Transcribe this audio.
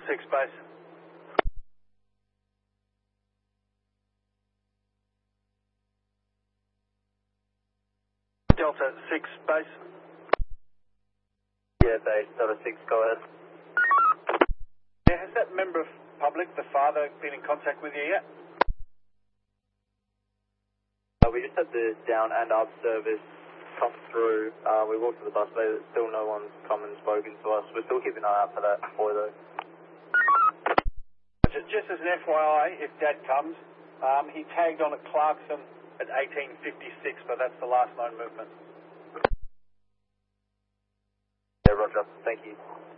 6 base. Delta 6 base. Yeah, base, Delta 6, go ahead. Yeah, has that member of public, the father, been in contact with you yet? We just had the down and up service come through. We walked to the bus bay, but still no one's come and spoken to us. We're still keeping an eye out for that boy though. Just as an FYI, if Dad comes, he tagged on at Clarkson at 1856, but that's the last known movement. Yeah, roger. Thank you.